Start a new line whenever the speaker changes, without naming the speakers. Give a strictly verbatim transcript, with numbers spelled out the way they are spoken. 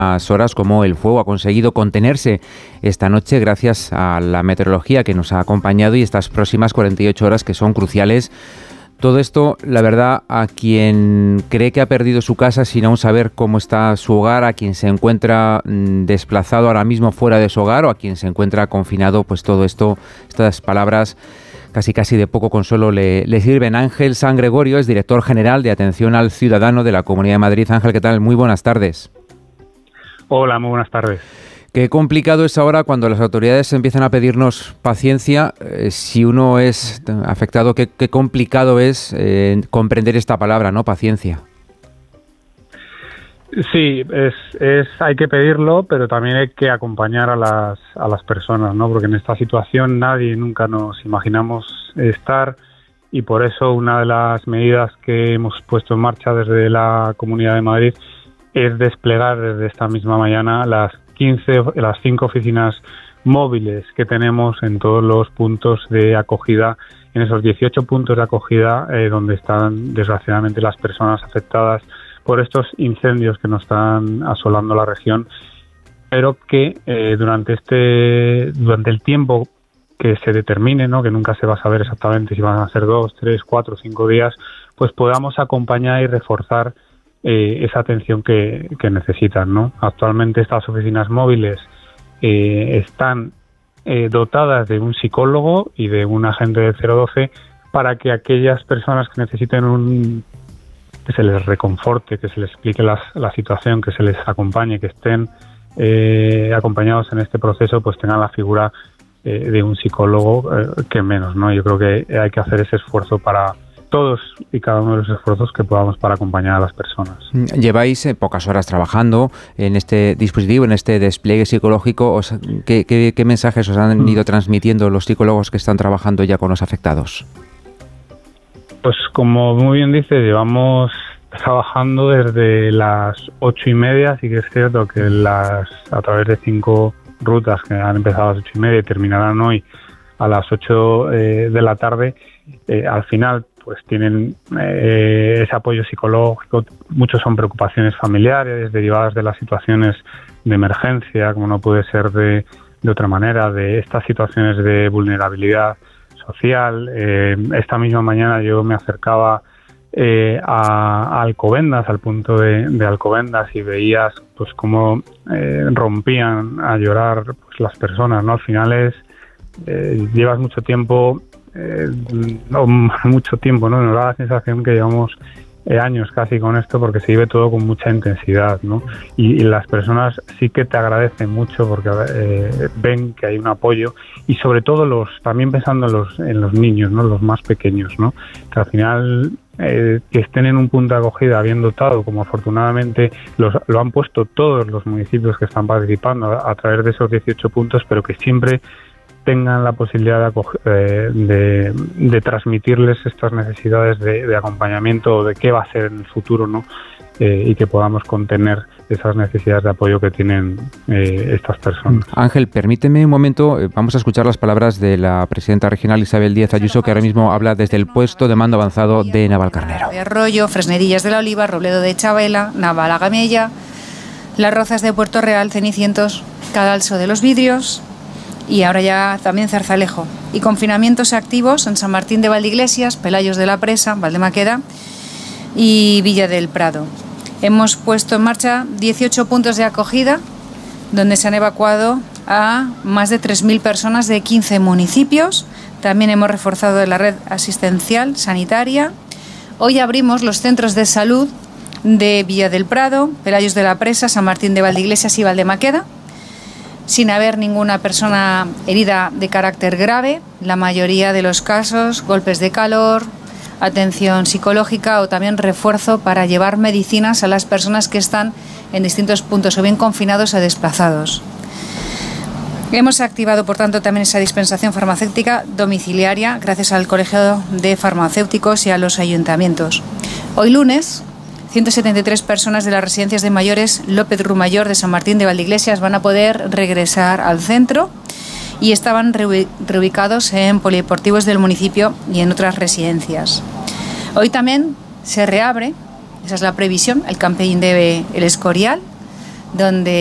horas como el fuego ha conseguido contenerse esta noche gracias a la meteorología que nos ha acompañado y estas próximas cuarenta y ocho horas que son cruciales. Todo esto, la verdad, a quien cree que ha perdido su casa sin aún saber cómo está su hogar, a quien se encuentra mmm, desplazado ahora mismo fuera de su hogar o a quien se encuentra confinado, pues todo esto, estas palabras casi casi de poco consuelo le, le sirven. Ángel San Gregorio es director general de Atención al Ciudadano de la Comunidad de Madrid. Ángel, ¿qué tal? Muy buenas tardes.
Hola, muy buenas tardes.
Qué complicado es ahora cuando las autoridades empiezan a pedirnos paciencia. Eh, si uno es afectado, qué, qué complicado es eh, comprender esta palabra, ¿no? Paciencia.
Sí, es, es, hay que pedirlo, pero también hay que acompañar a las, a las personas, ¿no? Porque en esta situación nadie nunca nos imaginamos estar y por eso una de las medidas que hemos puesto en marcha desde la Comunidad de Madrid es desplegar desde esta misma mañana las quince, las cinco oficinas móviles que tenemos en todos los puntos de acogida, en esos dieciocho puntos de acogida eh, donde están desgraciadamente las personas afectadas por estos incendios que nos están asolando la región, pero que eh, durante este durante el tiempo que se determine, ¿no? Que nunca se va a saber exactamente si van a ser dos, tres, cuatro, cinco días, pues podamos acompañar y reforzar Eh, esa atención que, que necesitan, ¿no? Actualmente estas oficinas móviles eh, están eh, dotadas de un psicólogo y de un agente del cero doce para que aquellas personas que necesiten un que se les reconforte, que se les explique las, la situación, que se les acompañe, que estén eh, acompañados en este proceso, pues tengan la figura eh, de un psicólogo eh, que menos, ¿no? Yo creo que hay que hacer ese esfuerzo para todos y cada uno de los esfuerzos que podamos para acompañar a las personas.
Lleváis eh, pocas horas trabajando en este dispositivo, en este despliegue psicológico. Os, ¿qué, qué, ¿Qué mensajes os han ido transmitiendo los psicólogos que están trabajando ya con los afectados?
Pues como muy bien dice, llevamos trabajando desde las ocho y media. Sí que es cierto que las a través de cinco rutas que han empezado a las ocho y media y terminarán hoy a las ocho eh, de la tarde, eh, al final pues tienen eh, ese apoyo psicológico. Muchos son preocupaciones familiares derivadas de las situaciones de emergencia, como no puede ser de, de otra manera, de estas situaciones de vulnerabilidad social. Eh, esta misma mañana yo me acercaba eh, a, a Alcobendas, al punto de, de Alcobendas, y veías pues cómo eh, rompían a llorar pues, las personas, ¿no? Al final es eh, llevas mucho tiempo Eh, no mucho tiempo, ¿no? Nos da la sensación que llevamos eh, años casi con esto porque se vive todo con mucha intensidad, ¿no? Y, y las personas sí que te agradecen mucho porque eh, ven que hay un apoyo y sobre todo los también pensando en los en los niños, ¿no? Los más pequeños, ¿no? Que al final eh, que estén en un punto de acogida bien dotado, como afortunadamente los, lo han puesto todos los municipios que están participando a, a través de esos dieciocho puntos, pero que siempre tengan la posibilidad de, acoger, eh, de, de transmitirles estas necesidades de, de acompañamiento o de qué va a ser en el futuro, ¿no? Eh, y que podamos contener esas necesidades de apoyo que tienen eh, estas personas.
Ángel, permíteme un momento, eh, vamos a escuchar las palabras de la presidenta regional Isabel Díaz Ayuso, que ahora mismo habla desde el puesto de mando avanzado de Navalcarnero.
De Arroyo, Fresnedillas de la Oliva, Robledo de Chabela, Navalagamella, Las Rozas de Puerto Real, Cenicientos, Cadalso de los Vidrios y ahora ya también Zarzalejo. Y confinamientos activos en San Martín de Valdeiglesias, Pelayos de la Presa, Valdemaqueda y Villa del Prado. Hemos puesto en marcha dieciocho puntos de acogida donde se han evacuado a más de tres mil personas de quince municipios. También hemos reforzado la red asistencial sanitaria. Hoy abrimos los centros de salud de Villa del Prado, Pelayos de la Presa, San Martín de Valdeiglesias y Valdemaqueda, sin haber ninguna persona herida de carácter grave. La mayoría de los casos, golpes de calor, atención psicológica o también refuerzo para llevar medicinas a las personas que están en distintos puntos o bien confinados o desplazados. Hemos activado, por tanto, también esa dispensación farmacéutica domiciliaria gracias al Colegio de Farmacéuticos y a los ayuntamientos. Hoy lunes, ciento setenta y tres personas de las residencias de mayores López Rumayor de San Martín de Valdeiglesias van a poder regresar al centro y estaban reubicados en polideportivos del municipio y en otras residencias. Hoy también se reabre, esa es la previsión, el camping de El Escorial, donde